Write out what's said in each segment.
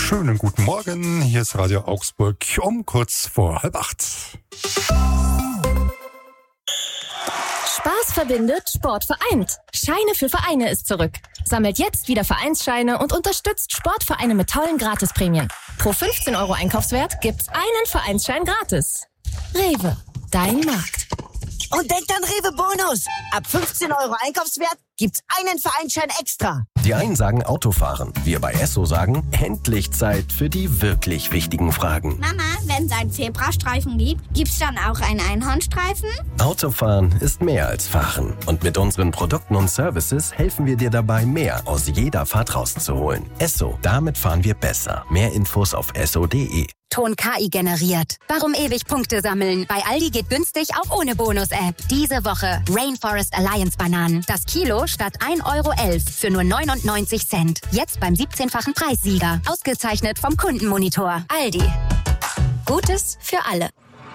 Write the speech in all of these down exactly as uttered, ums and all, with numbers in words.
Schönen guten Morgen, hier ist Radio Augsburg um kurz vor halb acht. Spaß verbindet, Sport vereint. Scheine für Vereine ist zurück. Sammelt jetzt wieder Vereinsscheine und unterstützt Sportvereine mit tollen Gratisprämien. Pro fünfzehn Euro Einkaufswert gibt's einen Vereinsschein gratis. Rewe, dein Markt. Und denkt an Rewe Bonus. Ab fünfzehn Euro Einkaufswert gibt's einen Vereinsschein extra. Die einen sagen Autofahren. Wir bei Esso sagen, endlich Zeit für die wirklich wichtigen Fragen. Mama, wenn es einen Zebrastreifen gibt, gibt's dann auch einen Einhornstreifen? Autofahren ist mehr als Fahren. Und mit unseren Produkten und Services helfen wir dir dabei, mehr aus jeder Fahrt rauszuholen. Esso, damit fahren wir besser. Mehr Infos auf esso punkt de. Ton K I generiert. Warum ewig Punkte sammeln? Bei Aldi geht günstig auch ohne Bonus-App. Diese Woche Rainforest Alliance Bananen. Das Kilo statt ein Euro elf für nur neunundneunzig Cent. Jetzt beim siebzehnfachen Preissieger. Ausgezeichnet vom Kundenmonitor. Aldi. Gutes für alle.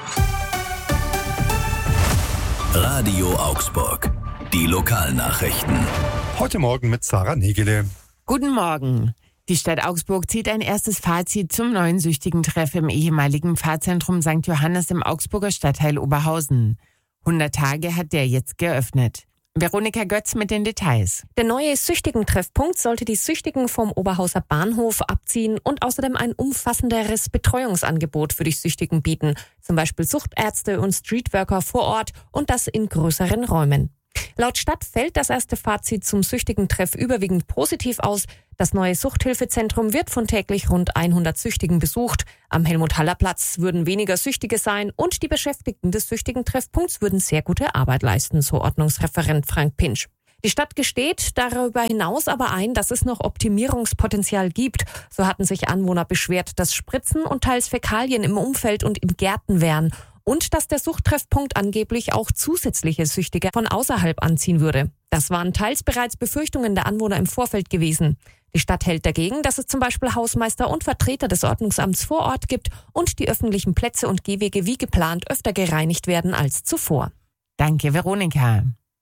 Radio Augsburg. Die Lokalnachrichten. Heute Morgen mit Sarah Negele. Guten Morgen. Die Stadt Augsburg zieht ein erstes Fazit zum neuen Süchtigen-Treff im ehemaligen Pfarrzentrum Sankt Johannes im Augsburger Stadtteil Oberhausen. hundert Tage hat der jetzt geöffnet. Veronika Götz mit den Details. Der neue Süchtigen-Treffpunkt sollte die Süchtigen vom Oberhauser Bahnhof abziehen und außerdem ein umfassenderes Betreuungsangebot für die Süchtigen bieten. Zum Beispiel Suchtärzte und Streetworker vor Ort und das in größeren Räumen. Laut Stadt fällt das erste Fazit zum Süchtigen-Treff überwiegend positiv aus. Das neue Suchthilfezentrum wird von täglich rund hundert Süchtigen besucht. Am Helmut-Haller-Platz würden weniger Süchtige sein und die Beschäftigten des Süchtigen-Treffpunkts würden sehr gute Arbeit leisten, so Ordnungsreferent Frank Pinsch. Die Stadt gesteht darüber hinaus aber ein, dass es noch Optimierungspotenzial gibt. So hatten sich Anwohner beschwert, dass Spritzen und teils Fäkalien im Umfeld und in Gärten wären. Und dass der Suchttreffpunkt angeblich auch zusätzliche Süchtige von außerhalb anziehen würde. Das waren teils bereits Befürchtungen der Anwohner im Vorfeld gewesen. Die Stadt hält dagegen, dass es zum Beispiel Hausmeister und Vertreter des Ordnungsamts vor Ort gibt und die öffentlichen Plätze und Gehwege wie geplant öfter gereinigt werden als zuvor. Danke, Veronika.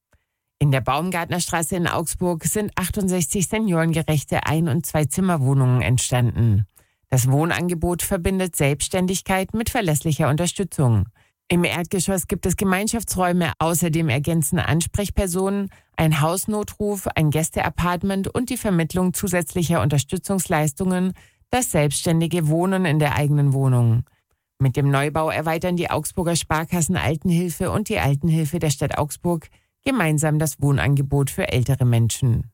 In der Baumgartnerstraße in Augsburg sind achtundsechzig seniorengerechte Ein- und Zwei-Zimmer-Wohnungen entstanden. Das Wohnangebot verbindet Selbstständigkeit mit verlässlicher Unterstützung. Im Erdgeschoss gibt es Gemeinschaftsräume, außerdem ergänzen Ansprechpersonen, ein Hausnotruf, ein Gästeapartment und die Vermittlung zusätzlicher Unterstützungsleistungen, das selbstständige Wohnen in der eigenen Wohnung. Mit dem Neubau erweitern die Augsburger Sparkassen Altenhilfe und die Altenhilfe der Stadt Augsburg gemeinsam das Wohnangebot für ältere Menschen.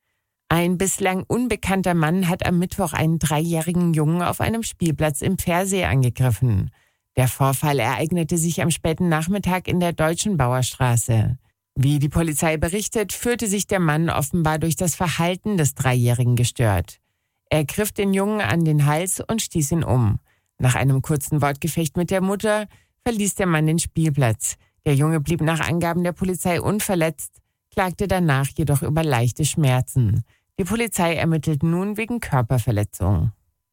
Ein bislang unbekannter Mann hat am Mittwoch einen dreijährigen Jungen auf einem Spielplatz im Pfersee angegriffen. Der Vorfall ereignete sich am späten Nachmittag in der Deutschen Bauerstraße. Wie die Polizei berichtet, fühlte sich der Mann offenbar durch das Verhalten des Dreijährigen gestört. Er griff den Jungen an den Hals und stieß ihn um. Nach einem kurzen Wortgefecht mit der Mutter verließ der Mann den Spielplatz. Der Junge blieb nach Angaben der Polizei unverletzt, klagte danach jedoch über leichte Schmerzen. Die Polizei ermittelt nun wegen Körperverletzung.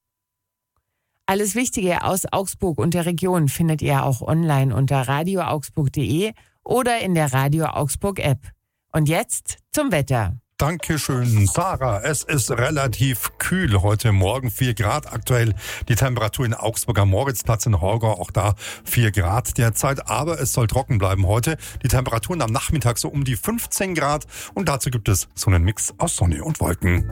Alles Wichtige aus Augsburg und der Region findet ihr auch online unter radio augsburg punkt de oder in der Radio Augsburg App. Und jetzt zum Wetter. Dankeschön, Sarah. Es ist relativ kühl heute Morgen, vier Grad aktuell. Die Temperatur in Augsburg am Moritzplatz in Horgau, auch da vier Grad derzeit. Aber es soll trocken bleiben heute. Die Temperaturen am Nachmittag so um die fünfzehn Grad. Und dazu gibt es so einen Mix aus Sonne und Wolken.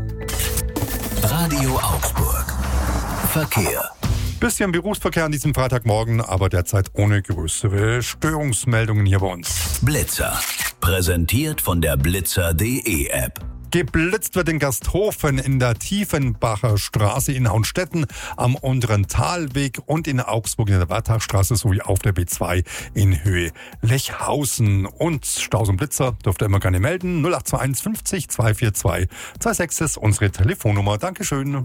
Radio Augsburg. Verkehr. Bisschen Berufsverkehr an diesem Freitagmorgen, aber derzeit ohne größere Störungsmeldungen hier bei uns. Blitzer. Präsentiert von der blitzer punkt de App. Geblitzt wird in Gasthofen, in der Tiefenbacher Straße in Haunstetten, am unteren Talweg und in Augsburg in der Wartachstraße sowie auf der B zwei in Höhe Lechhausen. Und Staus und Blitzer dürft ihr immer gerne melden. null acht zwei eins fünfzig zweihundertvierundzwanzig sechsundzwanzig ist unsere Telefonnummer. Dankeschön.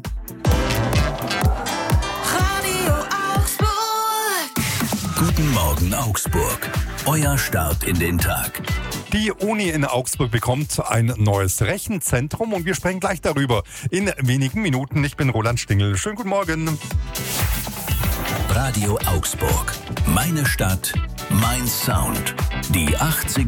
Guten Morgen Augsburg. Euer Start in den Tag. Die Uni in Augsburg bekommt ein neues Rechenzentrum und wir sprechen gleich darüber in wenigen Minuten. Ich bin Roland Stingel. Schönen guten Morgen. Radio Augsburg. Meine Stadt, mein Sound. Die achtziger